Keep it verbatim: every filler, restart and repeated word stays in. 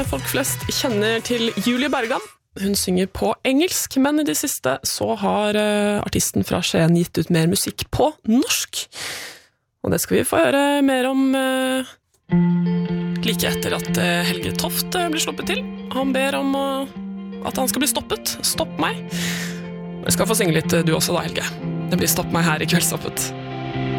Folk flest kjenner til Julie Bergan. Hun synger på engelsk, men i det siste så har uh, artisten fra Skien gitt ut mer musikk på norsk. Og det skal vi få høre mer om uh, like etter at uh, Helge Toft uh, blir sluppet til. Han ber om uh, at han skal bli stoppet. Stopp meg. Du skal få synge litt uh, du også da, Helge. Det blir Stopp meg her i Kveldstoppet.